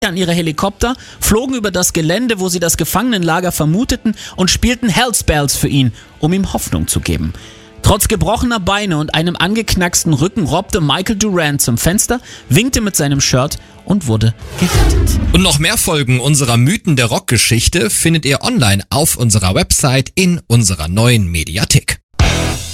an ihre Helikopter, flogen über das Gelände, wo sie das Gefangenenlager vermuteten, und spielten Hellspells für ihn, um ihm Hoffnung zu geben. Trotz gebrochener Beine und einem angeknacksten Rücken robbte Michael Durant zum Fenster, winkte mit seinem Shirt und wurde gerettet. Und noch mehr Folgen unserer Mythen der Rockgeschichte findet ihr online auf unserer Website in unserer neuen Mediathek.